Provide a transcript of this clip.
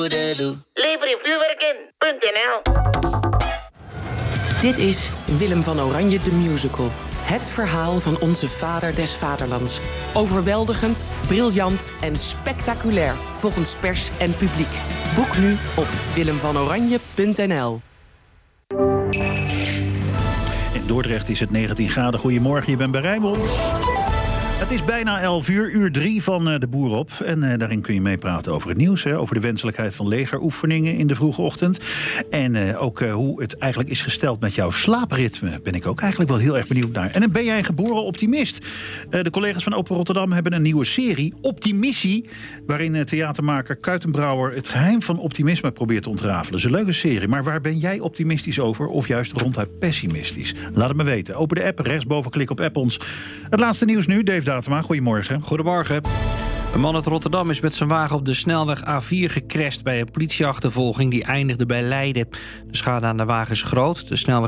Lever je vuurwerk in.nl. Dit is Willem van Oranje de Musical. Het verhaal van onze vader des vaderlands. Overweldigend, briljant en spectaculair volgens pers en publiek. Boek nu op willemvanoranje.nl. In Dordrecht is het 19 graden. Goedemorgen, je bent bij Rijnmond. Het is bijna 11 uur, uur 3 van De Boer op. En daarin kun je meepraten over het nieuws. Over de wenselijkheid van legeroefeningen in de vroege ochtend. En ook hoe het eigenlijk is gesteld met jouw slaapritme. Ben ik ook eigenlijk wel heel erg benieuwd naar. En dan ben jij een geboren optimist. De collega's van Open Rotterdam hebben een nieuwe serie, Optimissie. Waarin theatermaker Kuitenbrouwer het geheim van optimisme probeert te ontrafelen. Dat is een leuke serie. Maar waar ben jij optimistisch over? Of juist ronduit pessimistisch? Laat het me weten. Open de app, rechtsboven klik op app ons. Het laatste nieuws nu, Dave Datema, goedemorgen. Goedemorgen. Een man uit Rotterdam is met zijn wagen op de snelweg A4 gecrashed bij een politieachtervolging die eindigde bij Leiden. De schade aan de wagen is groot. De snelweg